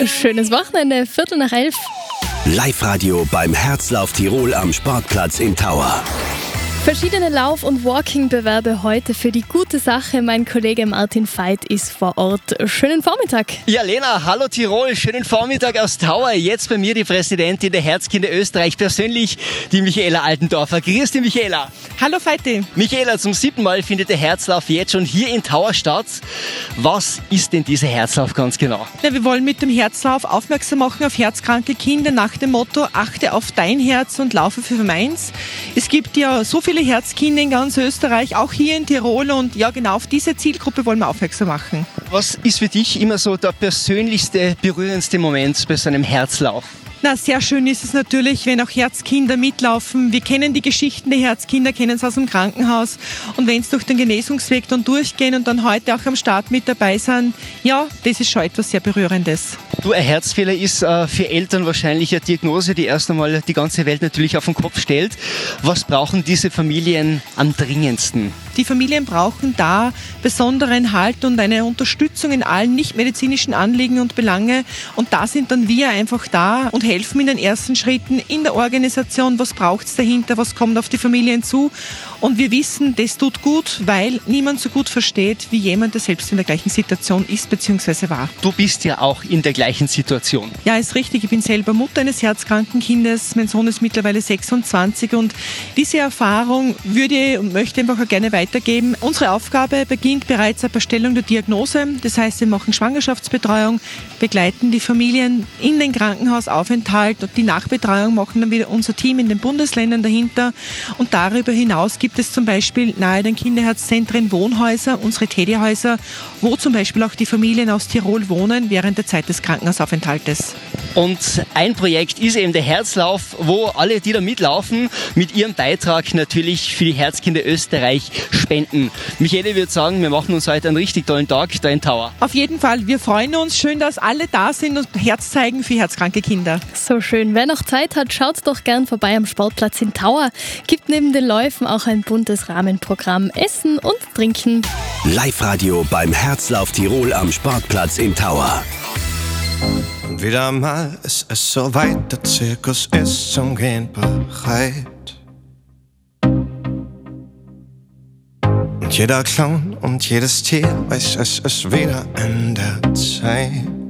Schönes Wochenende, 11:15. Live-Radio beim Herzlauf Tirol am Sportplatz in Tauer. Verschiedene Lauf- und Walking-Bewerbe heute für die gute Sache. Mein Kollege Martin Veit ist vor Ort. Schönen Vormittag. Ja, Lena, hallo Tirol, schönen Vormittag aus Tauer. Jetzt bei mir die Präsidentin der Herzkinder Österreich persönlich, die Michaela Altendorfer. Grüß dich, Michaela. Hallo Veiti. Michaela, zum 7. Mal findet der Herzlauf jetzt schon hier in Tauer statt. Was ist denn dieser Herzlauf ganz genau? Ja, wir wollen mit dem Herzlauf aufmerksam machen auf herzkranke Kinder nach dem Motto: Achte auf dein Herz und laufe für meins. Es gibt ja so viele Herzkinder in ganz Österreich, auch hier in Tirol, und ja, genau auf diese Zielgruppe wollen wir aufmerksam machen. Was ist für dich immer so der persönlichste, berührendste Moment bei so einem Herzlauf? Na, sehr schön ist es natürlich, wenn auch Herzkinder mitlaufen. Wir kennen die Geschichten der Herzkinder, kennen es aus dem Krankenhaus. Und wenn sie durch den Genesungsweg dann durchgehen und dann heute auch am Start mit dabei sind, ja, das ist schon etwas sehr Berührendes. Du, ein Herzfehler ist für Eltern wahrscheinlich eine Diagnose, die erst einmal die ganze Welt natürlich auf den Kopf stellt. Was brauchen diese Familien am dringendsten? Die Familien brauchen da besonderen Halt und eine Unterstützung in allen nichtmedizinischen Anliegen und Belange. Und da sind dann wir einfach da und helfen in den ersten Schritten in der Organisation. Was braucht es dahinter? Was kommt auf die Familien zu? Und wir wissen, das tut gut, weil niemand so gut versteht wie jemand, der selbst in der gleichen Situation ist bzw. war. Du bist ja auch in der gleichen Situation. Ja, ist richtig. Ich bin selber Mutter eines herzkranken Kindes. Mein Sohn ist mittlerweile 26 und diese Erfahrung würde und möchte einfach auch gerne weitergeben. Unsere Aufgabe beginnt bereits ab Erstellung der Diagnose. Das heißt, wir machen Schwangerschaftsbetreuung, begleiten die Familien in den Krankenhausaufenthalt und die Nachbetreuung machen dann wieder unser Team in den Bundesländern dahinter. Und darüber hinaus gibt es zum Beispiel nahe den Kinderherzzentren Wohnhäuser, unsere Teddyhäuser, wo zum Beispiel auch die Familien aus Tirol wohnen während der Zeit des Krankenhausaufenthaltes. Und ein Projekt ist eben der Herzlauf, wo alle, die da mitlaufen, mit ihrem Beitrag natürlich für die Herzkinder Österreich spenden. Michaela würde sagen, wir machen uns heute einen richtig tollen Tag da in Tauer. Auf jeden Fall, wir freuen uns. Schön, dass alle da sind und Herz zeigen für herzkranke Kinder. So schön. Wer noch Zeit hat, schaut doch gern vorbei am Sportplatz in Tauer. Gibt neben den Läufen auch ein buntes Rahmenprogramm. Essen und Trinken. Live-Radio beim Herzlauf Tirol am Sportplatz in Tauer. Und wieder mal ist es soweit, der Zirkus ist zum Gehen bereit. Und jeder Clown und jedes Tier weiß, es ist wieder an der Zeit.